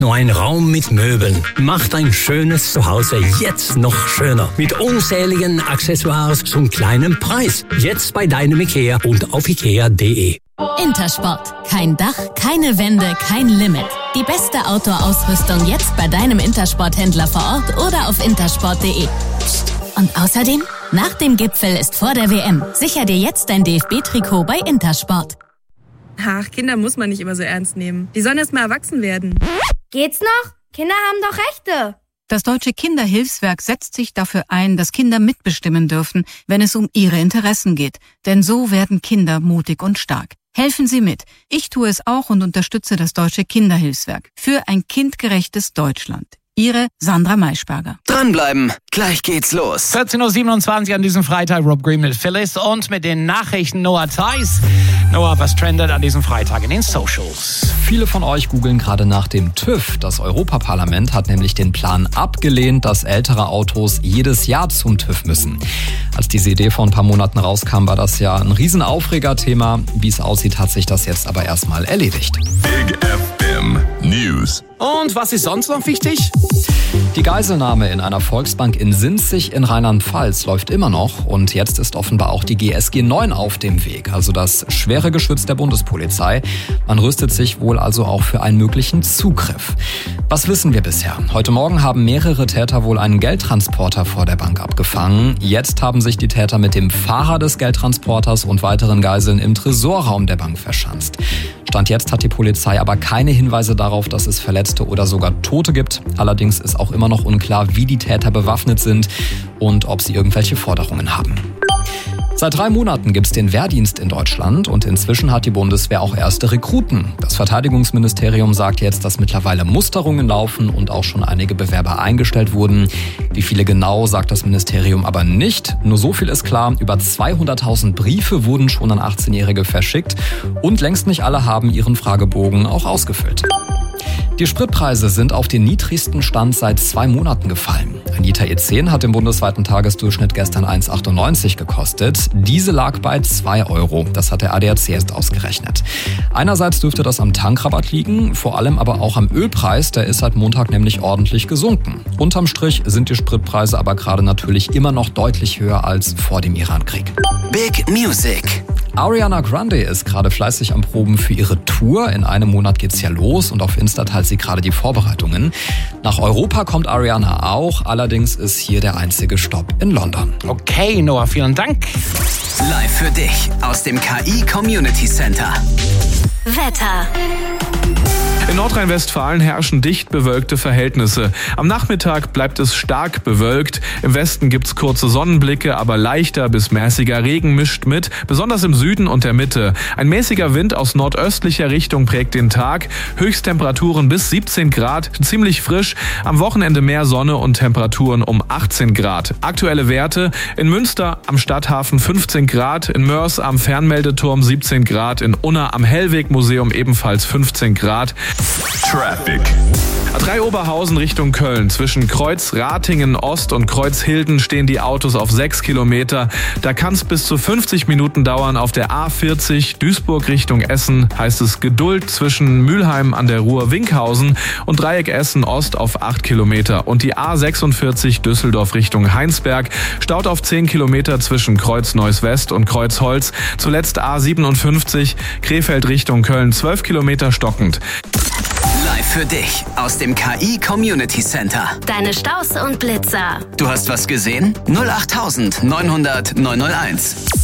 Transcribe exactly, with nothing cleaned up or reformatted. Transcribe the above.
Nur ein Raum mit Möbeln macht ein schönes Zuhause jetzt noch schöner. Mit unzähligen Accessoires zum kleinen Preis. Jetzt bei deinem IKEA und auf ikea punkt de. Intersport. Kein Dach, keine Wände, kein Limit. Die beste Outdoor-Ausrüstung jetzt bei deinem Intersport-Händler vor Ort oder auf intersport punkt de. Und außerdem, nach dem Gipfel ist vor der W M. Sicher dir jetzt dein D F B-Trikot bei Intersport. Ach, Kinder muss man nicht immer so ernst nehmen. Die sollen erst mal erwachsen werden. Geht's noch? Kinder haben doch Rechte. Das Deutsche Kinderhilfswerk setzt sich dafür ein, dass Kinder mitbestimmen dürfen, wenn es um ihre Interessen geht. Denn so werden Kinder mutig und stark. Helfen Sie mit. Ich tue es auch und unterstütze das Deutsche Kinderhilfswerk für ein kindgerechtes Deutschland. Ihre Sandra Maischberger. Dranbleiben, gleich geht's los. vierzehn Uhr siebenundzwanzig an diesem Freitag, Rob Green mit Phyllis und mit den Nachrichten Noah Theis. Noah, was trendet an diesem Freitag in den Socials? Viele von euch googeln gerade nach dem TÜV. Das Europaparlament hat nämlich den Plan abgelehnt, dass ältere Autos jedes Jahr zum TÜV müssen. Als diese Idee vor ein paar Monaten rauskam, war das ja ein Riesenaufregerthema. Wie es aussieht, hat sich das jetzt aber erstmal erledigt. Big F M News. Und was ist sonst noch wichtig? Die Geiselnahme in einer Volksbank in Sinzig in Rheinland-Pfalz läuft immer noch und jetzt ist offenbar auch die G S G neun auf dem Weg, also das schwere Geschütz der Bundespolizei. Man rüstet sich wohl also auch für einen möglichen Zugriff. Was wissen wir bisher? Heute Morgen haben mehrere Täter wohl einen Geldtransporter vor der Bank abgefangen. Jetzt haben sich die Täter mit dem Fahrer des Geldtransporters und weiteren Geiseln im Tresorraum der Bank verschanzt. Stand jetzt hat die Polizei aber keine Hinweise darauf, dass es Verletzte oder sogar Tote gibt. Allerdings ist auch immer noch unklar, wie die Täter bewaffnet sind und ob sie irgendwelche Forderungen haben. Seit drei Monaten gibt es den Wehrdienst in Deutschland und inzwischen hat die Bundeswehr auch erste Rekruten. Das Verteidigungsministerium sagt jetzt, dass mittlerweile Musterungen laufen und auch schon einige Bewerber eingestellt wurden. Wie viele genau, sagt das Ministerium aber nicht. Nur so viel ist klar, über zweihunderttausend Briefe wurden schon an achtzehnjährige verschickt und längst nicht alle haben ihren Fragebogen auch ausgefüllt. Die Spritpreise sind auf den niedrigsten Stand seit zwei Monaten gefallen. Ein Liter E zehn hat im bundesweiten Tagesdurchschnitt gestern eins Komma achtundneunzig gekostet. Diese lag bei zwei Euro. Das hat der A D A C erst ausgerechnet. Einerseits dürfte das am Tankrabatt liegen, vor allem aber auch am Ölpreis. Der ist seit Montag nämlich ordentlich gesunken. Unterm Strich sind die Spritpreise aber gerade natürlich immer noch deutlich höher als vor dem Irankrieg. Big Music. Ariana Grande ist gerade fleißig am Proben für ihre Tour. In einem Monat geht's ja los und auf Insta teilt sie gerade die Vorbereitungen. Nach Europa kommt Ariana auch, allerdings ist hier der einzige Stopp in London. Okay, Noah, vielen Dank. Live für dich aus dem K I Community Center. Wetter. In Nordrhein-Westfalen herrschen dicht bewölkte Verhältnisse. Am Nachmittag bleibt es stark bewölkt. Im Westen gibt's kurze Sonnenblicke, aber leichter bis mäßiger Regen mischt mit, besonders im Süden und der Mitte. Ein mäßiger Wind aus nordöstlicher Richtung prägt den Tag. Höchsttemperaturen bis siebzehn Grad, ziemlich frisch. Am Wochenende mehr Sonne und Temperaturen um achtzehn Grad. Aktuelle Werte: in Münster am Stadthafen fünfzehn Grad, in Mörs am Fernmeldeturm siebzehn Grad, in Unna am Hellwegmuseum ebenfalls fünfzehn Grad. Traffic. A drei Oberhausen Richtung Köln. Zwischen Kreuz Ratingen Ost und Kreuz Hilden stehen die Autos auf sechs Kilometer. Da kann es bis zu fünfzig Minuten dauern. Auf der A vierzig Duisburg Richtung Essen heißt es Geduld zwischen Mülheim an der Ruhr-Winkhausen und Dreieck Essen Ost auf acht Kilometer. Und die A sechsundvierzig Düsseldorf Richtung Heinsberg staut auf zehn Kilometer zwischen Kreuz Neuss West und Kreuz Holz. Zuletzt A siebenundfünfzig Krefeld Richtung Köln zwölf Kilometer stockend. Live für dich aus dem K I Community Center. Deine Staus und Blitzer. Du hast was gesehen? null acht neunhundert neunhunderт neunhunderteins.